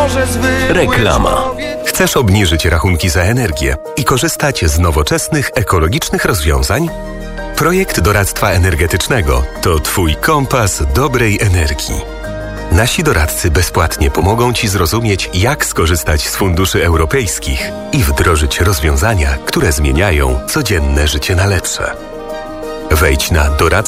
Reklama. Chcesz obniżyć rachunki za energię i korzystać z nowoczesnych, ekologicznych rozwiązań? Projekt doradztwa energetycznego to Twój kompas dobrej energii. Nasi doradcy bezpłatnie pomogą Ci zrozumieć, jak skorzystać z funduszy europejskich i wdrożyć rozwiązania, które zmieniają codzienne życie na lepsze. Wejdź na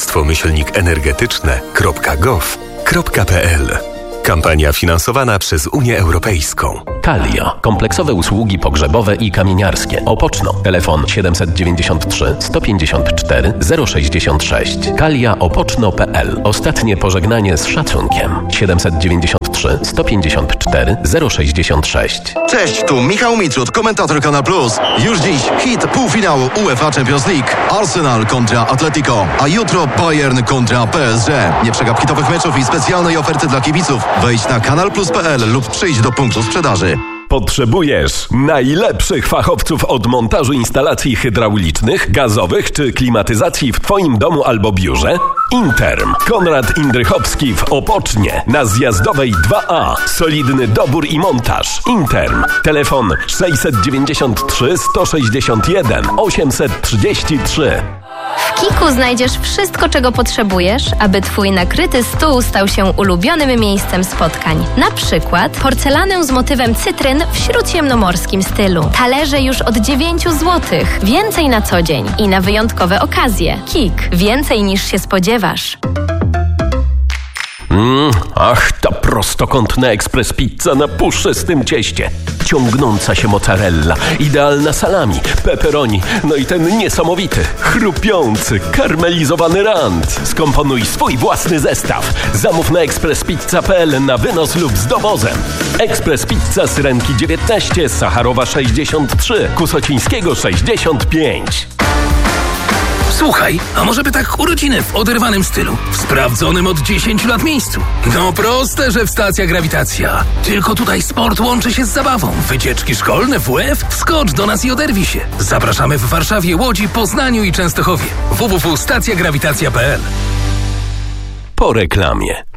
doradztwomyślnikenergetyczne.gov.pl. Kampania finansowana przez Unię Europejską. Kalia. Kompleksowe usługi pogrzebowe i kamieniarskie. Opoczno. Telefon 793 154 066. kaliaopoczno.pl. Ostatnie pożegnanie z szacunkiem. 793 154 066. Cześć, tu Michał Mitrud, komentator Kanal Plus. Już dziś hit półfinału UEFA Champions League. Arsenal kontra Atletico, a jutro Bayern kontra PSG. Nie przegap hitowych meczów i specjalnej oferty dla kibiców. Wejdź na kanalplus.pl lub przyjdź do punktu sprzedaży. Potrzebujesz najlepszych fachowców od montażu instalacji hydraulicznych, gazowych czy klimatyzacji w Twoim domu albo biurze? Interm. Konrad Indrychowski w Opocznie na Zjazdowej 2A. Solidny dobór i montaż. Interm. Telefon 693 161 833. W Kiku znajdziesz wszystko, czego potrzebujesz, aby Twój nakryty stół stał się ulubionym miejscem spotkań. Na przykład porcelanę z motywem cytryn w śródziemnomorskim stylu. Talerze już od 9 zł. Więcej na co dzień i na wyjątkowe okazje. Kik. Więcej niż się spodziewasz. Ach, ta prostokątna ekspres pizza na puszystym cieście. Ciągnąca się mozzarella, idealna salami, pepperoni, no i ten niesamowity, chrupiący, karmelizowany rant. Skomponuj swój własny zestaw. Zamów na eksprespizza.pl na wynos lub z dowozem. Ekspres Pizza Syrenki 19, Sacharowa 63, Kusocińskiego 65. Słuchaj, a może by tak urodziny w oderwanym stylu, w sprawdzonym od 10 lat miejscu? No proste, że w Stacja Grawitacja. Tylko tutaj sport łączy się z zabawą. Wycieczki szkolne, WF, wskocz do nas i oderwij się. Zapraszamy w Warszawie, Łodzi, Poznaniu i Częstochowie. www.stacjagrawitacja.pl. Po reklamie.